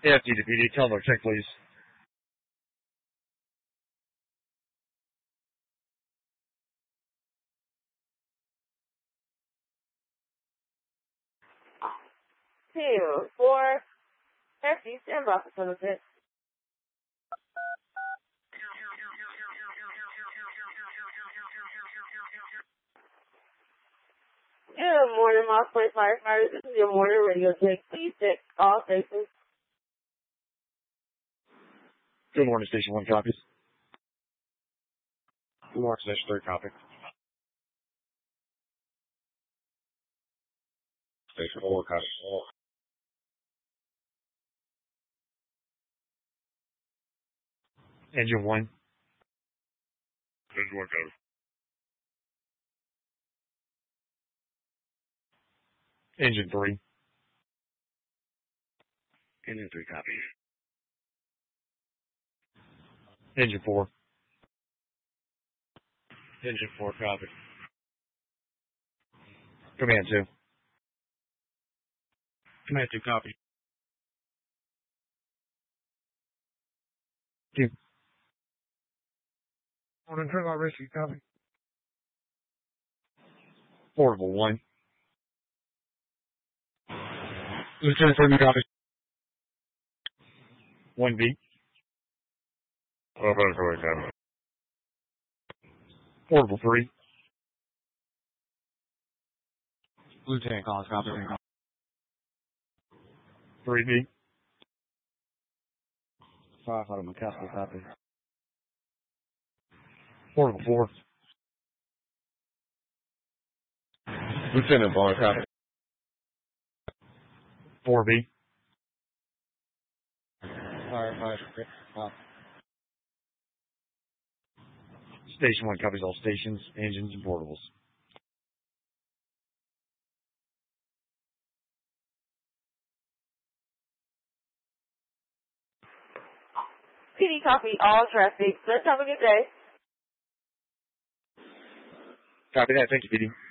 Yeah, PD. Tell them check, please. Two, four, 50, stand by for some bit. Good morning, Moss Point firefighters. This is your morning radio check. Please check all stations. Good morning, Station 1 copies. Good morning, Station 3 copy. Station 4 copy. Engine 1. Engine 1 copy. Engine 3. Engine 3 copy. Engine 4. Engine 4 copy. Command 2. Command 2 copy. 2. Morning, Trevor Rescue copy. Portable 1. Lieutenant Freeman copy. 1B. Copy. Portable 3. Lieutenant Collins copy. 3B. Firefighter McCaskill copy. Portable 4. Lieutenant Vaughn copy. 4B. Firefighter copy. Station 1 copies all stations, engines, and portables. PD copy all traffic. Let's have a good day. Copy that. Thank you, PD.